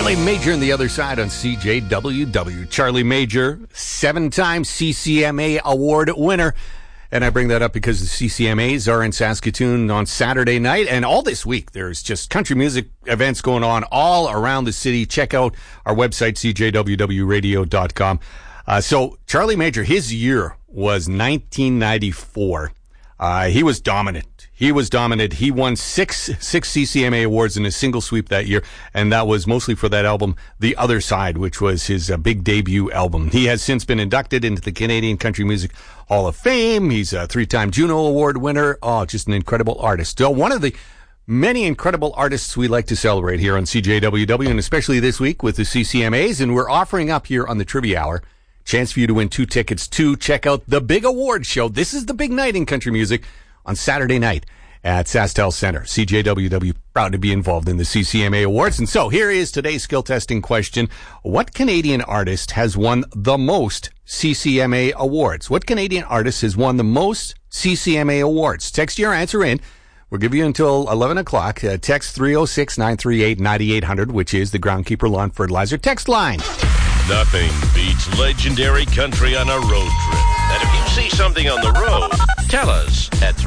Charlie Major on the other side on CJWW. Charlie Major, 7-time CCMA award winner. And I bring that up because the CCMAs are in Saskatoon on Saturday night. And all this week, there's just country music events going on all around the city. Check out our website, cjwwradio.com. So Charlie Major, his year was 1994. He was dominant. He won six CCMA awards in a single sweep that year, and that was mostly for that album, The Other Side, which was his big debut album. He has since been inducted into the Canadian Country Music Hall of Fame. He's a 3-time Juno Award winner. Oh, just an incredible artist. So one of the many incredible artists we like to celebrate here on CJWW, and especially this week with the CCMAs, and we're offering up here on the Trivia Hour chance for you to win 2 tickets to check out the big award show. This is the big night in country music on Saturday night at SaskTel Center. CJWW proud to be involved in the CCMA Awards. And so here is today's skill testing question. What Canadian artist has won the most CCMA awards? What Canadian artist has won the most CCMA awards? Text your answer in. We'll give you until 11 o'clock. Text 306-938-9800, which is the Groundkeeper Lawn Fertilizer text line. Nothing beats legendary country on a road trip. And if you see something on the road, tell us at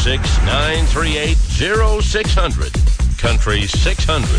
306-938-0600. Country 600,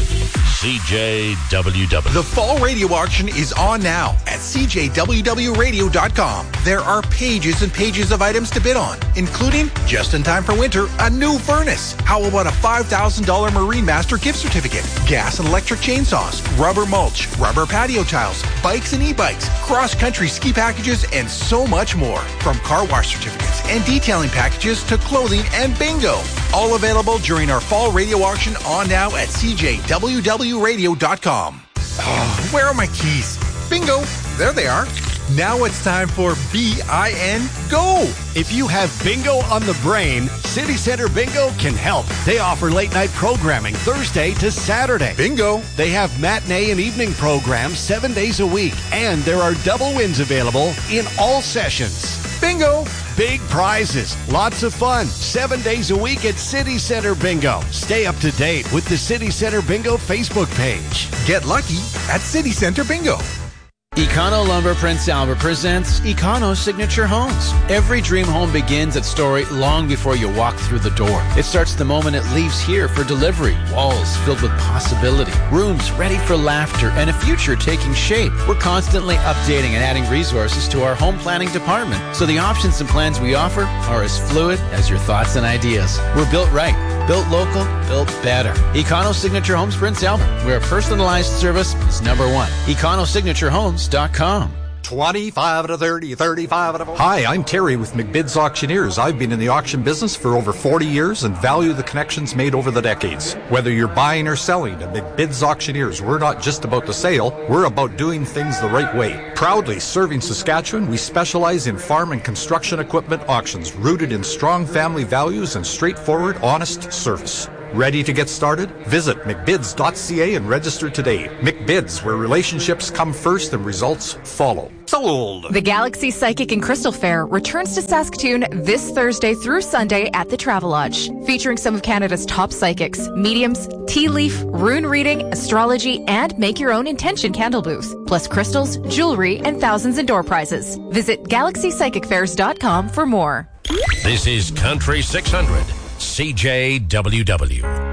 CJWW. The fall radio auction is on now at CJWWradio.com. There are pages and pages of items to bid on, including, just in time for winter, a new furnace. How about a $5,000 Marine Master gift certificate, gas and electric chainsaws, rubber mulch, rubber patio tiles, bikes and e-bikes, cross-country ski packages, and so much more. From car wash certificates and detailing packages to clothing and bingo. All available during our fall radio auction on now at CJWWradio.com. Oh, where are my keys? Bingo! There they are. Now it's time for BIN-GO. If you have bingo on the brain, City Center Bingo can help. They offer late-night programming Thursday to Saturday. Bingo. They have matinee and evening programs 7 days a week, and there are double wins available in all sessions. Bingo. Big prizes, lots of fun, 7 days a week at City Center Bingo. Stay up to date with the City Center Bingo Facebook page. Get lucky at City Center Bingo. Econo Lumber Prince Albert presents Econo Signature Homes. Every dream home begins at Story long before you walk through the door. It starts the moment it leaves here for delivery. Walls filled with possibility. Rooms ready for laughter and a future taking shape. We're constantly updating and adding resources to our home planning department, so the options and plans we offer are as fluid as your thoughts and ideas. We're built right, built local, built better. Econo Signature Homes Prince Albert, where personalized service is number one. EconoSignatureHomes.com. 25 to 30, 35 to 40. Hi, I'm Terry with McBid's Auctioneers. I've been in the auction business for over 40 years and value the connections made over the decades. Whether you're buying or selling, at McBid's Auctioneers, we're not just about the sale, we're about doing things the right way. Proudly serving Saskatchewan, we specialize in farm and construction equipment auctions rooted in strong family values and straightforward, honest service. Ready to get started? Visit McBids.ca and register today. McBids, where relationships come first and results follow. Sold! The Galaxy Psychic and Crystal Fair returns to Saskatoon this Thursday through Sunday at the Travelodge, featuring some of Canada's top psychics, mediums, tea leaf, rune reading, astrology, and make your own intention candle booth, plus crystals, jewelry, and thousands in door prizes. Visit GalaxyPsychicFairs.com for more. This is Country 600, CJWW.